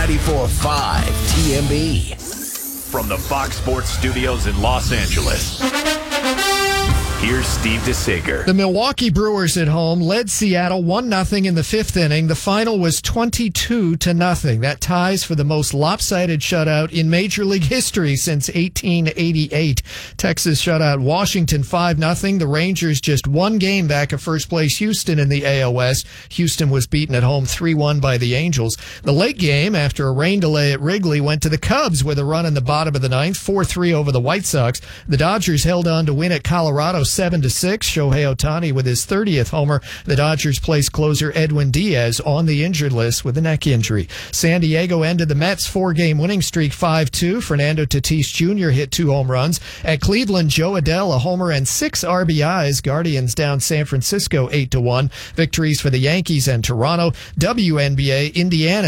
94.5 TMB. From the Fox Sports Studios in Los Angeles, here's Steve DeSager. The Milwaukee Brewers at home led Seattle 1-0 in the fifth inning. The final was 22-0. That ties for the most lopsided shutout in Major League history since 1888. Texas shut out Washington 5-0. The Rangers just one game back of first place Houston in the AL West. Houston was beaten at home 3-1 by the Angels. The late game, after a rain delay at Wrigley, went to the Cubs with a run in the bottom of the ninth, 4-3 over the White Sox. The Dodgers held on to win at Colorado 7-6. Shohei Ohtani with his 30th homer. The Dodgers placed closer Edwin Diaz on the injured list with a neck injury. San Diego ended the Mets' four-game winning streak 5-2. Fernando Tatis Jr. hit 2 home runs. At Cleveland, Joe Adell a homer and 6 RBIs. Guardians down San Francisco 8-1. Victories for the Yankees and Toronto. WNBA, Indiana